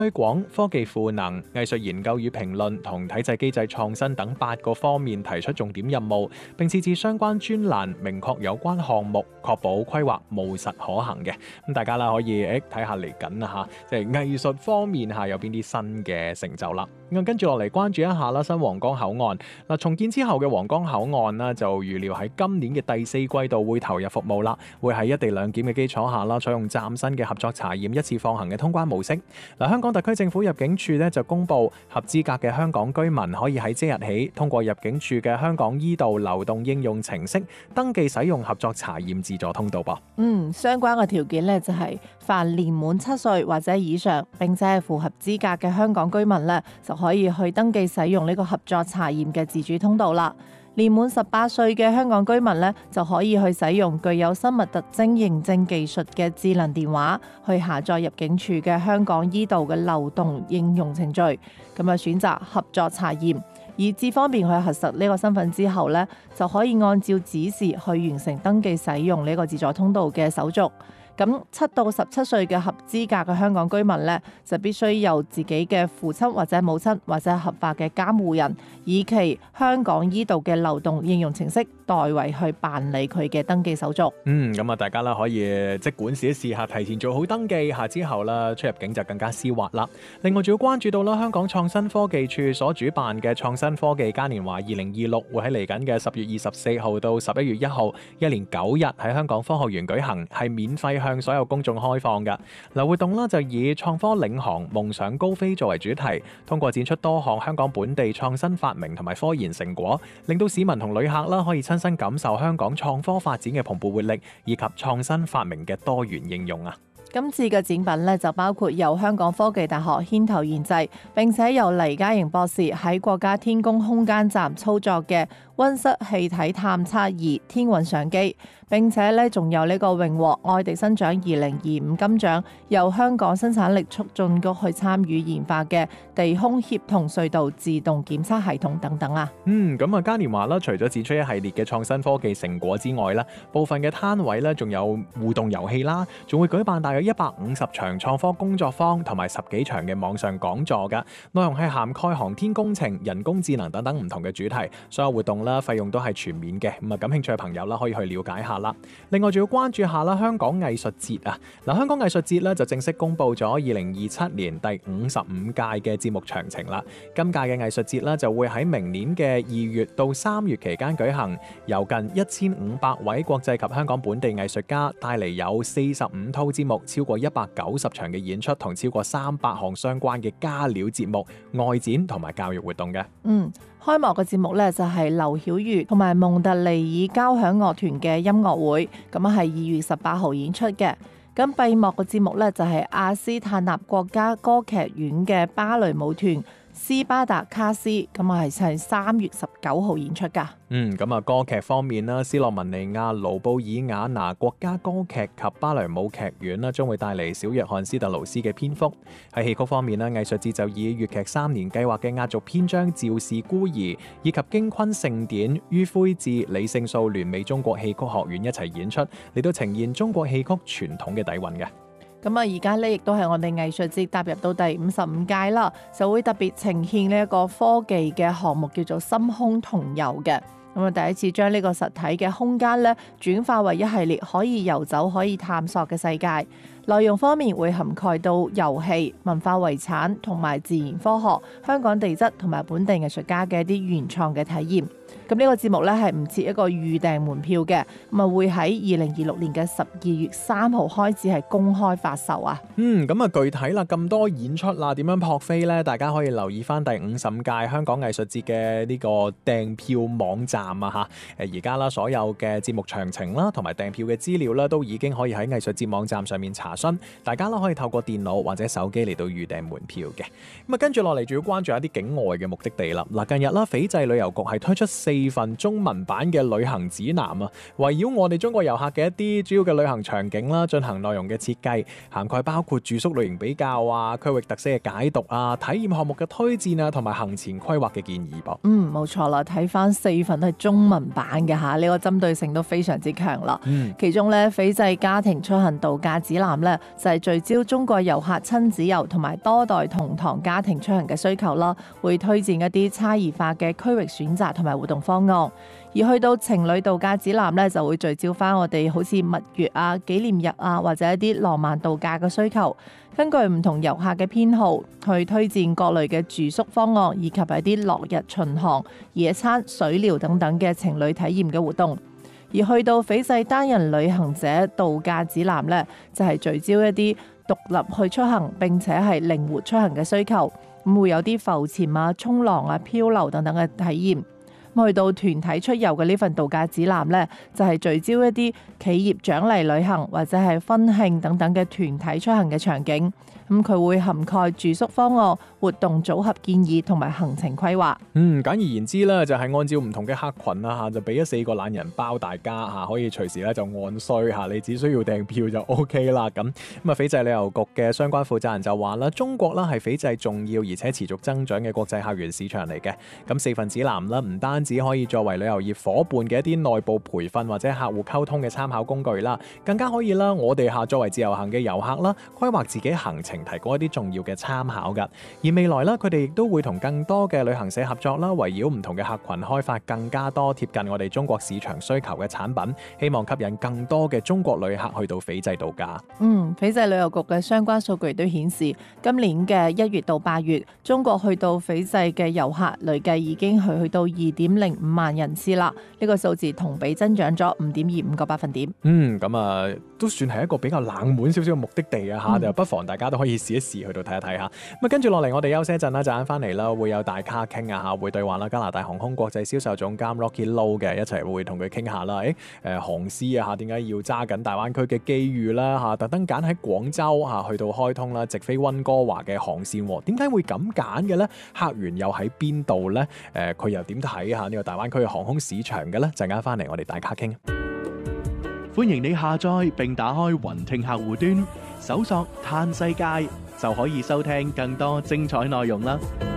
推廣、科技賦能、藝術研究與評論同體制機制創新等8個方面提出重點任務，並設置相關專欄，明確有關項目，確保規劃務實可行嘅。咁大家啦可以睇下嚟緊啊嚇，即係藝術方面下有邊啲新嘅成就啦。咁跟住落嚟關注一下啦，新皇崗口岸嗱，重建之後嘅皇崗口岸啦，就預料喺今年嘅第4季度會投入服務啦，會喺一地兩檢嘅基礎下啦，採用嶄新嘅合作查驗一次放行嘅通關模式。嗱，香港特區政府入境處咧就公布，合資格嘅香港居民可以喺即日起通過入境處嘅香港依道流動應用程式登記使用合作查驗自助通道噃。 相關嘅條件咧就係凡年滿7歲或者以上，並且係符合資格嘅香港居民咧，就可以去登記使用呢個合作查驗嘅自主通道啦。年滿18歲嘅香港居民咧，就可以去使用具有生物特徵認證技術嘅智能電話去下載入境處嘅香港依道嘅流動應用程序，咁啊選擇合作查驗，以至方便去核實呢個身份之後咧，就可以按照指示去完成登記使用呢個自助通道嘅手續。咁7到17歲嘅合資格嘅香港居民呢，就必須由自己嘅父親或者母親或者合法嘅監護人，以其香港依道嘅流動應用程式代為去辦理佢嘅登記手續。 咁啊，大家啦可以即管試一試下，提前做好登記下之後啦，出入境就更加絲滑啦。另外仲要關注到啦，香港創新科技處所主辦嘅創新科技嘉年華2026會喺嚟緊嘅10月24號到11月1號，一連9日喺香港科學園舉行，係免費向所有公眾開放嘅。活動啦就以創科領航、夢想高飛作為主題，通過展出多項香港本地創新發明同埋科研成果，令到市民同旅客啦可以親身感受香港創科發展嘅蓬勃活力，以及創新發明嘅多元應用啊！ 今次嘅展品咧就包括由香港科技大學牽頭研製，並且由黎嘉瑩博士喺國家天宮空間站操作嘅溫室氣體探測儀天運相機，並且咧仲有呢個榮獲愛迪生獎2025金獎，由香港生產力促進局去參與研發嘅地空協同隧道自動檢測系統等等啊。 咁啊嘉年華啦，除咗展出一系列嘅創新科技成果之外咧，部分嘅攤位咧仲有互動遊戲啦，仲會舉辦大約150場創科工作坊同埋10幾場嘅網上講座嘅，內容係涵蓋航天工程、人工智能等等唔同嘅主題，所有活動啦費用都係全免嘅，咁啊感興趣嘅朋友啦可以去了解下啦。另外仲要關注下啦香港藝術節啊，香港藝術節咧就正式公布咗2027年第55屆嘅節目詳情啦。今屆嘅藝術節咧就會喺明年嘅2月到3月期間舉行，由近1500位國際及香港本地藝術家帶嚟有45套節目，超過190場嘅演出同超過300項相關嘅加料節目、外展同埋教育活動嘅。 開幕嘅節目咧就係劉曉瑜同埋蒙特利爾交響樂團嘅音樂會，咁係2月18號演出嘅。咁閉幕嘅節目咧就係阿斯塔納國家歌劇院嘅芭蕾舞團斯巴達卡斯，咁係3月19號演出噶。 咁歌劇方面啦，斯洛文尼亞盧布爾雅拿國家歌劇及芭蕾舞劇院啦，將會帶嚟小約翰斯特勞斯嘅編曲。喺戲曲方面啦，藝術節就以粵劇3年計劃嘅壓軸篇章《趙氏孤兒》以及京昆盛典于魁智、李勝素聯美中國戲曲學院一齊演出，嚟到呈現中國戲曲傳統嘅底蘊嘅。 咁而家咧亦都係我哋藝術節踏入到第55屆啦，就會特別呈現呢一個科技嘅項目，叫做深空同遊嘅。第一次將呢個實體嘅空間咧轉化為一系列可以遊走、可以探索嘅世界。內容方面會涵蓋到遊戲、文化遺產同埋自然科學、香港地質同埋本地藝術家嘅一啲原創嘅體驗。咁呢個節目咧係唔設一個預訂門票嘅，會喺2026年嘅12月3號開始係公開發售啊。 具體啦，咁多演出啦，點樣撲飛呢？大家可以留意翻第55屆香港藝術節嘅呢個訂票網站啊嚇。而家啦，所有嘅節目詳情啦，同埋訂票嘅資料啦，都已經可以喺藝術節網站上面查詢。大家啦可以透過電腦或者手機嚟到預訂門票嘅。跟住落嚟，仲要關注一啲境外嘅目的地啦。近日啦，斐濟旅遊局係推出4份中文版嘅旅行指南啊，圍繞我哋中國遊客嘅一啲主要嘅旅行場景啦，進行內容嘅設計，涵蓋包括住宿類型比較啊、區域特色嘅解讀啊、體驗項目嘅推薦啊，同埋行前規劃嘅建議噃。 冇錯啦，睇翻4份都係中文版嘅嚇，呢個針對性都非常之強啦。其中咧，斐濟家庭出行度假指南呢，就係聚焦中國遊客親子遊同埋多代同堂家庭出行嘅需求啦，會推薦一啲差異化嘅區域選擇同埋活動方案。而去到情侶度假指南呢，就會聚焦翻我哋好似蜜月啊、紀念日啊或者一啲浪漫度假嘅需求，根據唔同遊客嘅偏好去推薦各類嘅住宿方案，以及一啲落日巡航、野餐、水療等等嘅情侶體驗嘅活動。而去到斐濟單人旅行者度假指南呢，就係聚焦一啲獨立去出行並且係靈活出行嘅需求，咁會有啲浮潛啊、衝浪啊、漂流等等嘅體驗。去到團體出遊嘅呢份度假指南呢，就係聚焦一啲企業獎勵旅行或者係婚慶等等嘅團體出行嘅場景。咁佢會涵蓋住宿方案、活動組合建議同埋行程規劃。簡而言之咧，就係按照唔同嘅客群啦嚇，就俾咗4個懶人包大家嚇，可以隨時咧就按需嚇，你只需要訂票就 OK 啦。咁啊，斐濟旅遊局嘅相關負責人就話啦，中國啦係斐濟重要而且持續增長嘅國際客源市場嚟嘅。咁4份指南啦，唔單止可以作為旅遊業夥伴嘅一啲內部培訓或者客戶溝通嘅參考工具啦，更加可以啦，我哋作為自由行嘅遊客啦，規劃自己行程，提供一啲重要嘅參考㗎。而未來啦，佢哋亦都會同更多嘅旅行社合作啦，圍繞唔同嘅客群開發更加多貼近我哋中國市場需求嘅產品，希望吸引更多嘅中國旅客去到斐濟度假。 斐濟旅遊局嘅相關數據都顯示，今年嘅1月到8月，中國去到斐濟嘅遊客累計已經去到2.05萬人次啦。呢個數字同比增長咗5.25個百分點。 咁啊，都算係一個比較冷門少少嘅目的地啊嚇，就不妨大家都可以試一試去到睇一睇嚇。咁啊，跟住落嚟我哋休息一陣啦，陣間翻嚟啦，會有大咖傾啊嚇，會對話啦加拿大航空國際銷售總監 Rocky Low 嘅，一齊會同佢傾下啦。航師啊嚇，點解要揸緊大灣區嘅機遇啦嚇？特登揀喺廣州嚇去到開通啦，直飛溫哥華嘅航線喎，點解會咁揀嘅呢？客源又喺邊度呢？佢又點睇下呢個大灣區嘅航空市場嘅呢？陣間翻嚟我哋大咖傾。 歡迎你下載並打開雲聽客戶端，搜索嘆世界就可以收聽更多精彩內容啦。